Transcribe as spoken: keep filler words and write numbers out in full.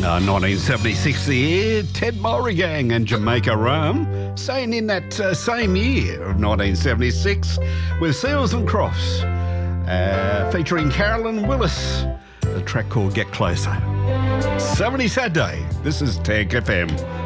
Uh, nineteen seventy-six the year, Ted Morrigang and Jamaica Rum, saying in that uh, same year of nineteen seventy-six with Seals and Crofts, uh, featuring Carolyn Willis, a track called Get Closer. seventy Saturday, this is Tag F M.